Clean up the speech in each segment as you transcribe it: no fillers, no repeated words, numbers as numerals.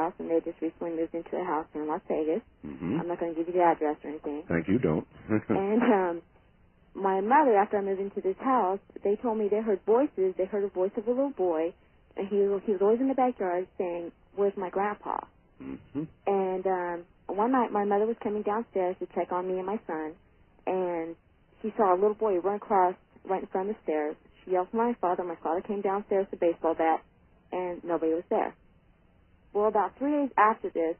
house, and they just recently moved into a house in Las Vegas. Mm-hmm. I'm not going to give you the address or anything. Thank you, don't. And my mother, after I moved into this house, they told me they heard voices. They heard a voice of a little boy, and he was always in the backyard saying, "Where's my grandpa?" Mm-hmm. And one night, my mother was coming downstairs to check on me and my son, and she saw a little boy run across right in front of the stairs. She yelled for my father. My father came downstairs with a baseball bat, and nobody was there. Well, about 3 days after this,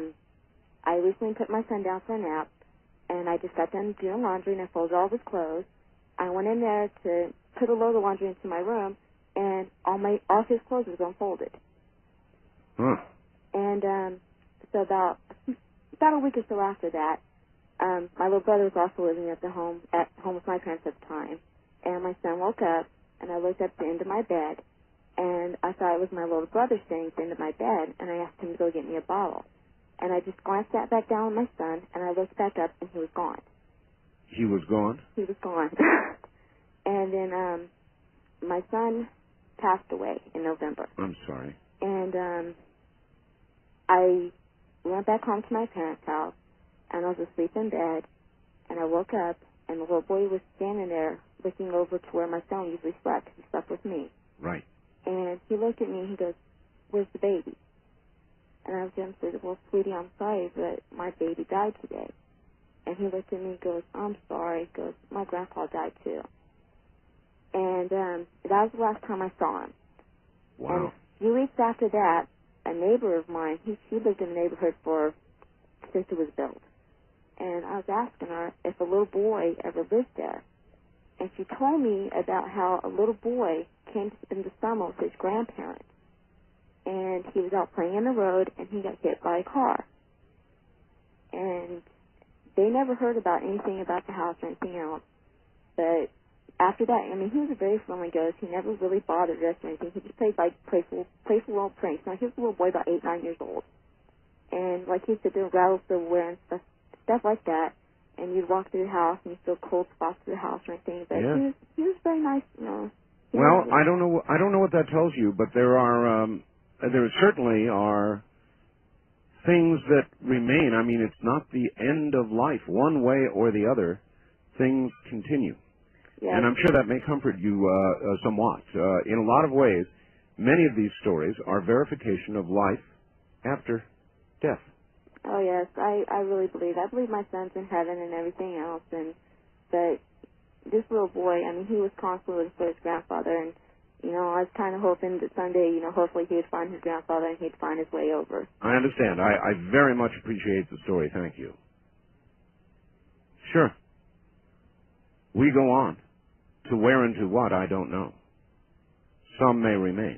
I recently put my son down for a nap, and I just got done doing laundry, and I folded all of his clothes. I went in there to put a load of laundry into my room, and all of his clothes was unfolded. Huh. And so about a week or so after that, my little brother was also living at home with my parents at the time, and my son woke up, and I looked up at the end of my bed, and I thought it was my little brother standing at the end of my bed, and I asked him to go get me a bottle. And I just glanced back down at my son, and I looked back up, and he was gone. He was gone? He was gone. And then my son passed away in November. I'm sorry. And I went back home to my parents' house, and I was asleep in bed, and I woke up, and the little boy was standing there looking over to where my son usually slept. He slept with me. Right. And he looked at me, and he goes, "Where's the baby?" And I was going to say, "Well, sweetie, I'm sorry, but my baby died today." And he looked at me and goes, "I'm sorry." He goes, "My grandpa died too." And that was the last time I saw him. Wow. And a few weeks after that, a neighbor of mine, she lived in the neighborhood since it was built. And I was asking her if a little boy ever lived there. And she told me about how a little boy came to spend the summer with his grandparents. And he was out playing in the road, and he got hit by a car. And they never heard about anything about the house or anything else. But after that, I mean, he was a very friendly ghost. He never really bothered us or anything. He just played like playful little pranks. Now, he was a little boy about 8, 9 years old. And like he said, there were rattle silverware and stuff like that. And you'd walk through the house, and you'd feel cold spots through the house or anything. But yeah. he was very nice, you know. Well, I don't know what that tells you, but there certainly are things that remain. I mean, it's not the end of life. One way or the other, things continue. Yeah. And I'm sure that may comfort you somewhat. In a lot of ways, many of these stories are verification of life after death. Oh, yes, I really believe. I believe my son's in heaven and everything else. But this little boy, I mean, he was constantly looking for his grandfather. And, you know, I was kind of hoping that someday, you know, hopefully he would find his grandfather and he'd find his way over. I understand. I very much appreciate the story. Thank you. Sure. We go on. To where and to what, I don't know. Some may remain.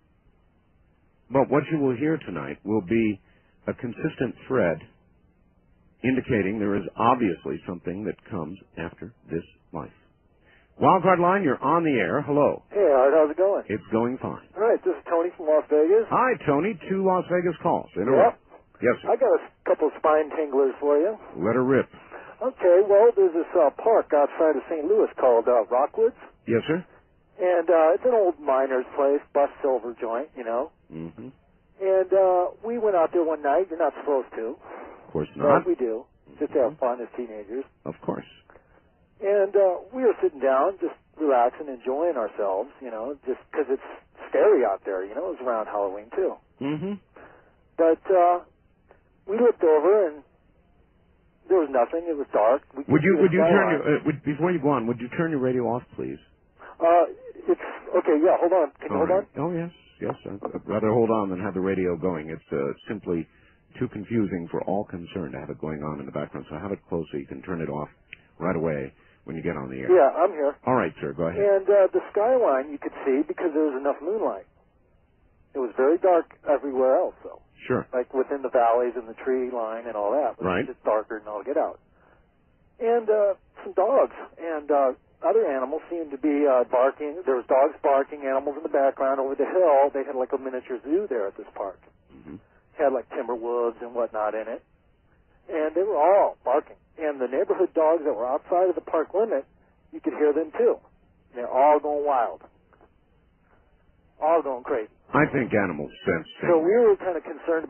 But what you will hear tonight will be a consistent thread indicating there is obviously something that comes after this life. Wildcard Line, you're on the air. Hello. Hey, Art, how's it going? It's going fine. All right, this is Tony from Las Vegas. Hi, Tony. 2 Las Vegas calls in a row. Yes, sir. I got a couple of spine tinglers for you. Let her rip. Okay, well, there's this park outside of St. Louis called Rockwoods. Yes, sir. And it's an old miner's place, bust silver joint, you know. Mm-hmm. And we went out there one night. You're not supposed to. Of course not. But we do, just to have fun as teenagers. Of course. And we were sitting down, just relaxing, enjoying ourselves, you know, just because it's scary out there, you know. It was around Halloween, too. Mm-hmm. But we looked over, and there was nothing. It was dark. Would you turn your before you go on? Would you turn your radio off, please? It's okay. Yeah, hold on. Can you hold on? Oh yes. I'd rather hold on than have the radio going. It's simply too confusing for all concerned to have it going on in the background. So have it close so you can turn it off right away when you get on the air. Yeah, I'm here. All right, sir. Go ahead. And the skyline you could see because there was enough moonlight. It was very dark everywhere else, though. Sure. Like within the valleys and the tree line and all that. It was just darker than all get out. And some dogs and other animals seemed to be barking. There was dogs barking, animals in the background. Over the hill, they had like a miniature zoo there at this park. Mm-hmm. Had like timber wolves and whatnot in it. And they were all barking. And the neighborhood dogs that were outside of the park limit, you could hear them too. They're all going wild. All going crazy. I think animals sense things. So we were kind of concerned